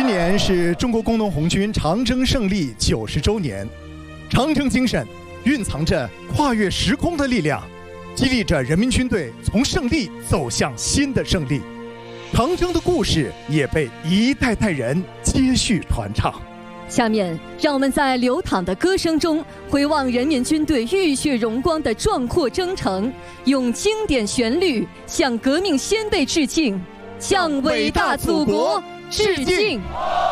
年是中国工农红军长征胜利90周年，长征精神蕴藏着跨越时空的力量，激励着人民军队从胜利走向新的胜利。长征的故事也被一代代人接续传唱。 下面，让我们在流淌的歌声中回望人民军队浴血荣光的壮阔征程，用经典旋律向革命先辈致敬，向伟大祖国致敬。